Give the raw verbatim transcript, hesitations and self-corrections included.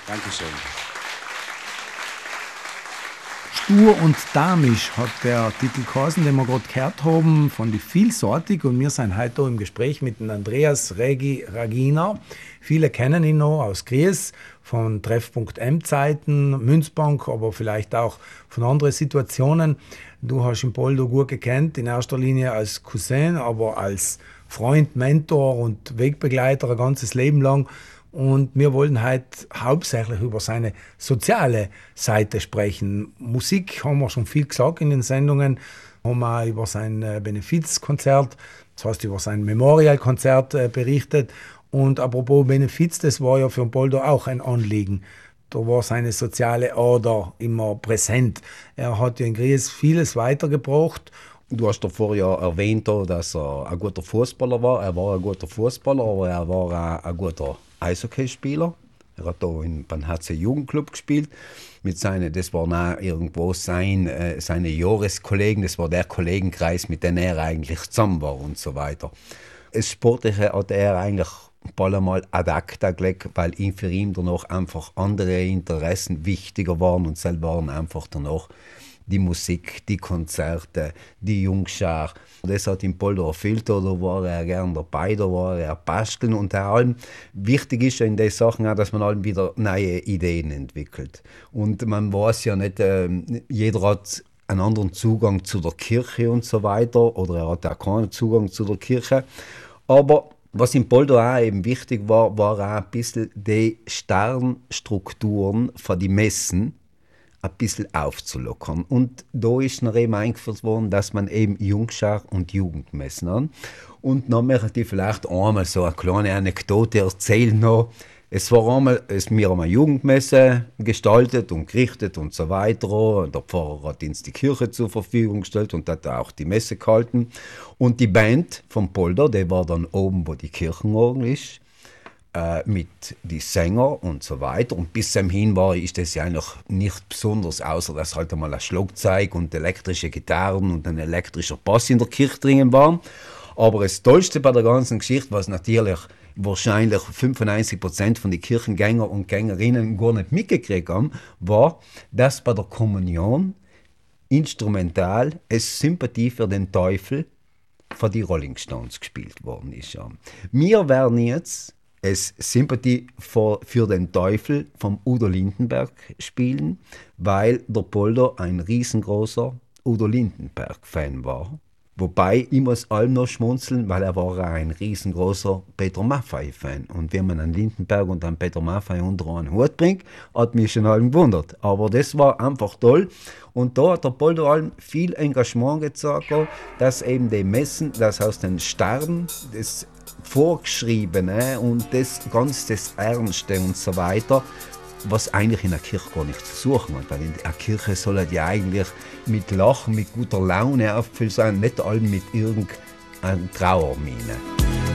Dankeschön. Stur und damisch hat der Titel geheißen, den wir gerade gehört haben, von die Vielsortig. Und wir sind heute im Gespräch mit dem Andreas Regi Raginer. Viele kennen ihn noch aus Gries, von Treffpunkt M-Zeiten, Münzbank, aber vielleicht auch von anderen Situationen. Du hast ihn Poldo gut gekannt, in erster Linie als Cousin, aber als Freund, Mentor und Wegbegleiter ein ganzes Leben lang. Und wir wollen heute hauptsächlich über seine soziale Seite sprechen. Musik haben wir schon viel gesagt in den Sendungen, haben wir auch über sein Benefizkonzert, das heißt über sein Memorialkonzert berichtet. Und apropos Benefiz, das war ja für Poldo auch ein Anliegen. Da war seine soziale Ader immer präsent. Er hat ja in Gries vieles weitergebracht. Du hast davor ja erwähnt, dass er ein guter Fußballer war. Er war ein guter Fußballer, aber er war auch ein guter Eishockeyspieler. Er hat da beim H C Jugendclub gespielt. Mit seine, das waren auch irgendwo sein, äh, seine Jahreskollegen, das war der Kollegenkreis, mit dem er eigentlich zusammen war und so weiter. Das Sportliche hat er eigentlich ein paar Mal ad acta gelegt, weil ihn für ihn danach einfach andere Interessen wichtiger waren und selbst waren einfach danach die Musik, die Konzerte, die Jungschar. Das hat ihm Poldo erfüllt, da war er gern dabei, da war er basteln und allem. Wichtig ist ja in den Sachen auch, dass man allem wieder neue Ideen entwickelt. Und man weiß ja nicht, äh, jeder hat einen anderen Zugang zu der Kirche und so weiter, oder er hat auch keinen Zugang zu der Kirche. Aber was in Poldo auch eben wichtig war, war auch ein bisschen die Sternstrukturen von die Messen ein bisschen aufzulockern. Und da ist noch eben eingeführt worden, dass man eben Jungschar und Jugendmessen hat. Und dann möchte ich vielleicht einmal so eine kleine Anekdote erzählen noch. Es war einmal, es, wir haben eine Jugendmesse gestaltet und gerichtet und so weiter. Und der Pfarrer hat uns die Kirche zur Verfügung gestellt und hat auch die Messe gehalten. Und die Band von Poldo, die war dann oben, wo die Kirchenorgel ist, äh, mit die Sänger und so weiter. Und bis dahin war, ist das ja eigentlich nicht besonders, außer dass halt einmal ein Schlagzeug und elektrische Gitarren und ein elektrischer Bass in der Kirche drin waren. Aber das Tollste bei der ganzen Geschichte, was natürlich wahrscheinlich fünfundneunzig Prozent von den Kirchengänger und Gängerinnen gar nicht mitgekriegt haben, war, dass bei der Kommunion instrumental es Sympathie für den Teufel von die Rolling Stones gespielt worden ist. Ja. Wir werden jetzt es Sympathie für, für den Teufel vom Udo Lindenberg spielen, weil der Poldo ein riesengroßer Udo Lindenberg-Fan war. Wobei, ich muss allem noch schmunzeln, weil er war auch ein riesengroßer Peter Maffay-Fan. Und wenn man einen Lindenberg und einen Peter Maffay unter einen Hut bringt, hat mich schon allem gewundert. Aber das war einfach toll. Und da hat der Poldo allem viel Engagement gezeigt, dass eben die Messen, das aus den Sternen, das Vorgeschriebene und das ganz das Ernste und so weiter, was eigentlich in der Kirche gar nicht zu suchen hat. Weil in der Kirche soll ja eigentlich mit Lachen, mit guter Laune erfüllt sein, nicht allem mit irgendeiner Trauermiene.